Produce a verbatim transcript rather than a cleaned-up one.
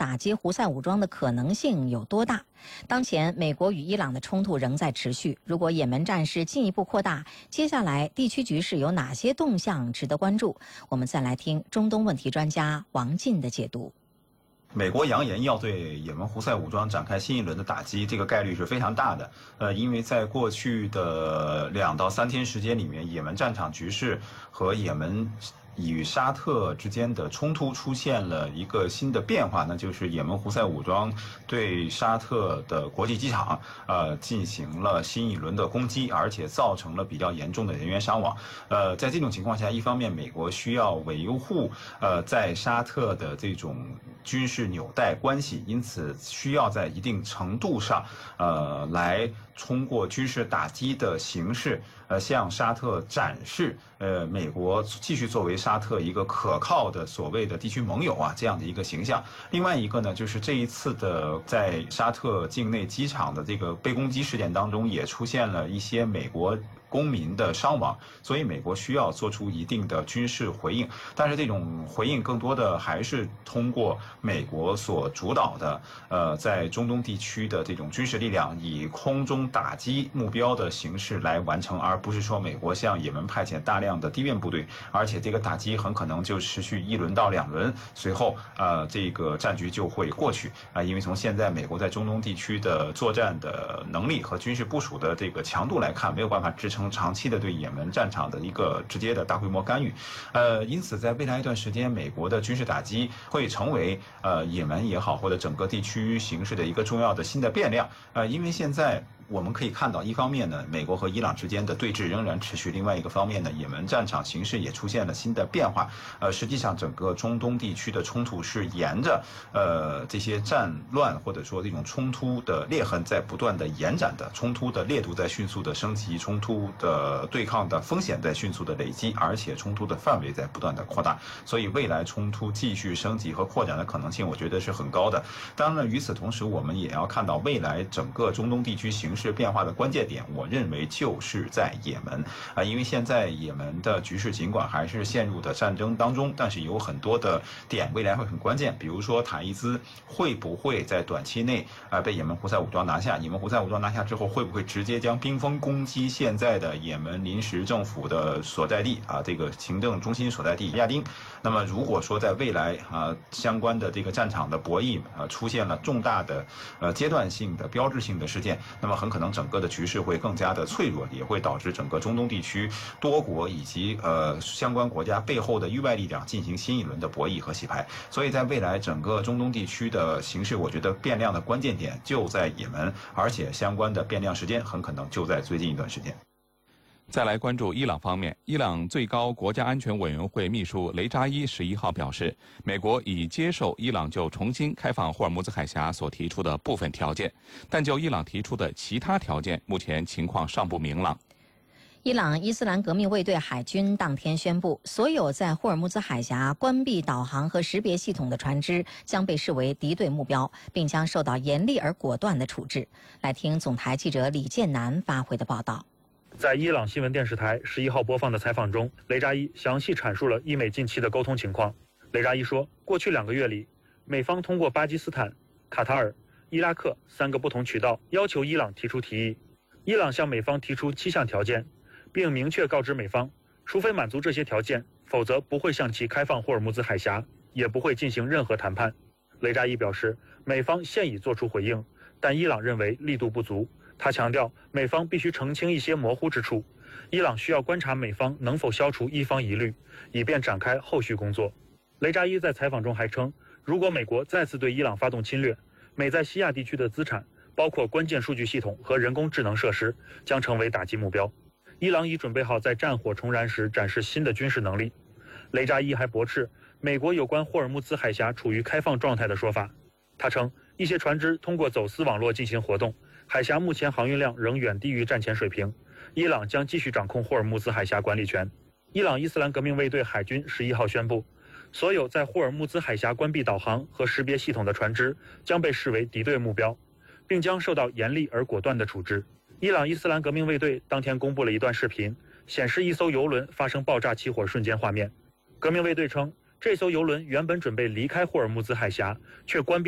打击胡塞武装的可能性有多大？当前，美国与伊朗的冲突仍在持续。如果也门战事进一步扩大，接下来地区局势有哪些动向值得关注？我们再来听中东问题专家王进的解读。 美国扬言要对也门胡塞武装展开新一轮的打击，这个概率是非常大的。呃，因为在过去的两到三天时间里面，也门战场局势和也门与沙特之间的冲突出现了一个新的变化，那就是也门胡塞武装对沙特的国际机场呃进行了新一轮的攻击，而且造成了比较严重的人员伤亡。呃，在这种情况下，一方面美国需要维护呃在沙特的这种军事纽带关系，因此需要在一定程度上呃来通过军事打击的形式呃向沙特展示呃美国继续作为沙特一个可靠的所谓的地区盟友啊这样的一个形象。另外一个呢，就是这一次的在沙特境内机场的这个被攻击事件当中，也出现了一些美国公民的伤亡，所以美国需要做出一定的军事回应，但是这种回应更多的还是通过美国所主导的呃在中东地区的这种军事力量以空中打击目标的形式来完成，而不是说美国向也门派遣大量的地面部队，而且这个打击很可能就持续一轮到两轮，随后呃这个战局就会过去啊、呃，因为从现在美国在中东地区的作战的能力和军事部署的这个强度来看，没有办法支撑长期的对也门战场的一个直接的大规模干预，呃，因此在未来一段时间，美国的军事打击会成为呃也门也好，或者整个地区形势的一个重要的新的变量，呃，因为现在我们可以看到，一方面呢，美国和伊朗之间的对峙仍然持续；另外一个方面呢，也门战场形势也出现了新的变化。呃，实际上整个中东地区的冲突是沿着呃这些战乱或者说这种冲突的裂痕在不断的延展的，冲突的烈度在迅速的升级，冲突的对抗的风险在迅速的累积，而且冲突的范围在不断的扩大。所以未来冲突继续升级和扩展的可能性，我觉得是很高的。当然了，与此同时，我们也要看到未来整个中东地区形势是变化的关键点，我认为就是在也门啊，因为现在也门的局势尽管还是陷入的战争当中，但是有很多的点未来会很关键，比如说塔伊兹会不会在短期内啊被也门胡塞武装拿下？也门胡塞武装拿下之后，会不会直接将兵锋攻击现在的也门临时政府的所在地啊，这个行政中心所在地亚丁？那么如果说在未来啊相关的这个战场的博弈啊出现了重大的呃阶段性的标志性的事件，那么很可能整个的局势会更加的脆弱，也会导致整个中东地区多国以及呃相关国家背后的域外力量进行新一轮的博弈和洗牌。所以在未来整个中东地区的形势，我觉得变量的关键点就在也门，而且相关的变量时间很可能就在最近一段时间。 再来关注伊朗方面，伊朗最高国家安全委员会秘书雷扎伊十一号表示，美国已接受伊朗就重新开放霍尔木兹海峡所提出的部分条件，但就伊朗提出的其他条件，目前情况尚不明朗。 伊朗伊斯兰革命卫队海军当天宣布，所有在霍尔木兹海峡关闭导航和识别系统的船只将被视为敌对目标，并将受到严厉而果断的处置。来听总台记者李建南发回的报道。 在伊朗新闻电视台十一号播放的采访中，雷扎伊详细阐述了伊美近期的沟通情况。雷扎伊说，过去两个月里，美方通过巴基斯坦、卡塔尔、伊拉克三个不同渠道要求伊朗提出提议。伊朗向美方提出七项条件，并明确告知美方，除非满足这些条件，否则不会向其开放霍尔木兹海峡，也不会进行任何谈判。雷扎伊表示，美方现已作出回应，但伊朗认为力度不足。他强调，美方必须澄清一些模糊之处，伊朗需要观察美方能否消除一方疑虑，以便展开后续工作。雷扎伊在采访中还称，如果美国再次对伊朗发动侵略，美在西亚地区的资产，包括关键数据系统和人工智能设施，将成为打击目标。伊朗已准备好在战火重燃时展示新的军事能力。雷扎伊还驳斥美国有关霍尔木兹海峡处于开放状态的说法。他称，一些船只通过走私网络进行活动，海峡目前航运量仍远低于战前水平，伊朗将继续掌控霍尔木兹海峡管理权。伊朗伊斯兰革命卫队海军十一号宣布，所有在霍尔木兹海峡关闭导航和识别系统的船只将被视为敌对目标，并将受到严厉而果断的处置。伊朗伊斯兰革命卫队当天公布了一段视频，显示一艘油轮发生爆炸起火瞬间画面。革命卫队称，这艘油轮原本准备离开霍尔木兹海峡，却关闭